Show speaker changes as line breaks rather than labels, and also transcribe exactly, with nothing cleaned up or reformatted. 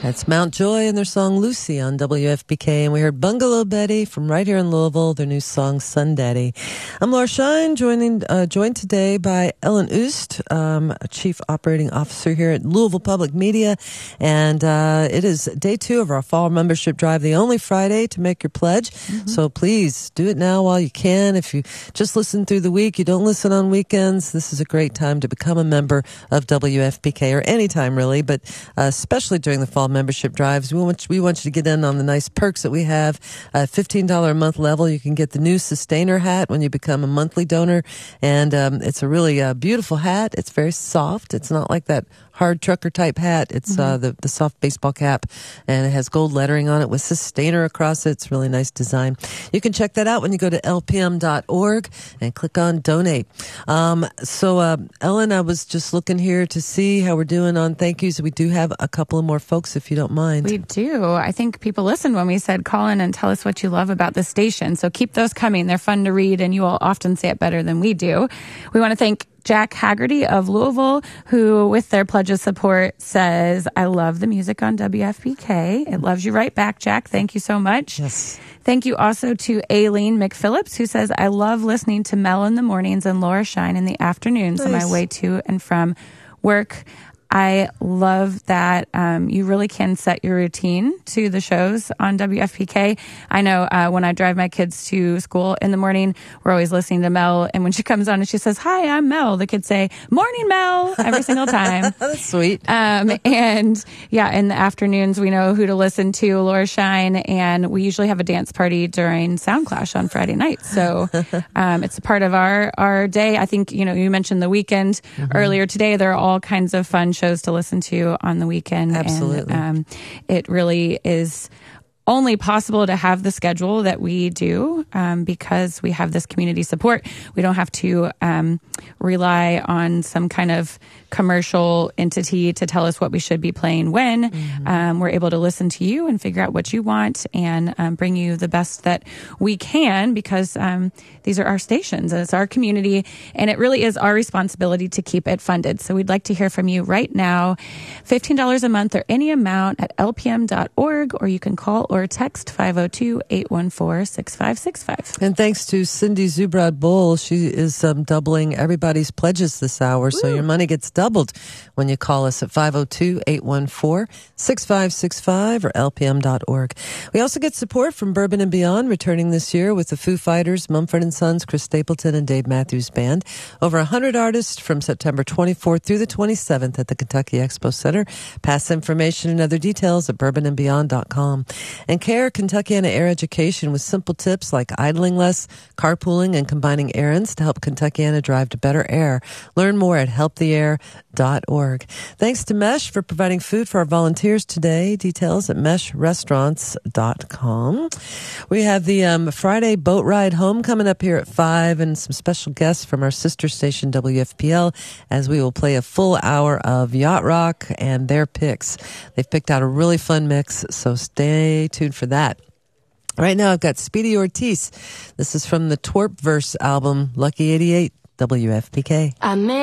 That's Mount Joy and their song Lucy on W F P K. And we heard Bungalow Betty from right here in Louisville, their new song Sun Daddy. I'm Laura Shine, joining, uh, joined today by Ellen Oost, um, Chief Operating Officer here at Louisville Public Media. And uh, it is day two of our fall membership drive, the only Friday to make your pledge. Mm-hmm. So please do it now while you can. If you just listen through the week, you don't listen on weekends, this is a great time to become a member of W F P K, or any time really, but uh, especially during the fall membership drives. We want, you, we want you to get in on the nice perks that we have. Uh, fifteen dollars a month level, you can get the new Sustainer hat when you become a monthly donor. And um, it's a really uh, beautiful hat. It's very soft. It's not like that hard trucker type hat. It's mm-hmm. uh, the, the soft baseball cap, and it has gold lettering on it with Sustainer across it. It's a really nice design. You can check that out when you go to L P M dot org and click on donate. Um, so, uh, Ellen, I was just looking here to see how we're doing on thank yous. We do have a couple of more folks, if you don't mind.
We do. I think people listened when we said call in and tell us what you love about the station. So keep those coming. They're fun to read, and you all often say it better than we do. We want to thank Jack Haggerty of Louisville, who, with their pledge of support, says, I love the music on W F P K. It loves you right back, Jack. Thank you so much.
Yes.
Thank you also to Aileen McPhillips, who says, I love listening to Mel in the mornings and Laura Shine in the afternoons nice. On my way to and from work. I love that um, you really can set your routine to the shows on W F P K. I know uh, when I drive my kids to school in the morning, we're always listening to Mel. And when she comes on and she says, hi, I'm Mel, the kids say, morning, Mel, every single time.
That's sweet.
Um, and yeah, in the afternoons, we know who to listen to, Laura Shine. And we usually have a dance party during Sound Clash on Friday night. So um, it's a part of our, our day. I think, you know, you mentioned the weekend mm-hmm. earlier today. There are all kinds of fun shows to listen to on the weekend.
Absolutely.
And, um, it really is only possible to have the schedule that we do um, because we have this community support. We don't have to um, rely on some kind of commercial entity to tell us what we should be playing when. Mm-hmm. Um, we're able to listen to you and figure out what you want and um, bring you the best that we can because um, these are our stations and it's our community, and it really is our responsibility to keep it funded. So we'd like to hear from you right now. fifteen dollars a month or any amount at L P M dot org, or you can call or text five oh two, eight one four, six five six five.
And thanks to Cindy Zubrod Bull, she is um, doubling everybody's pledges this hour. Woo. So your money gets doubled when you call us at five oh two, eight one four, six five six five or L P M dot org. We also get support from Bourbon and Beyond, returning this year with the Foo Fighters, Mumford and Sons, Chris Stapleton, and Dave Matthews Band. Over one hundred artists from September twenty-fourth through the twenty-seventh at the Kentucky Expo Center. Pass information and other details at bourbon and beyond dot com. And Care Kentuckiana Air Education with simple tips like idling less, carpooling, and combining errands to help Kentuckiana drive to better air. Learn more at help the air dot org. Thanks to Mesh for providing food for our volunteers today. Details at mesh restaurants dot com. We have the um, Friday boat ride home coming up here at five, and some special guests from our sister station W F P L, as we will play a full hour of yacht rock and their picks. They've picked out a really fun mix, so stay tuned for that. Right now I've got Speedy Ortiz. This is from the Twerpverse album, Lucky eighty-eight, W F P K.
I may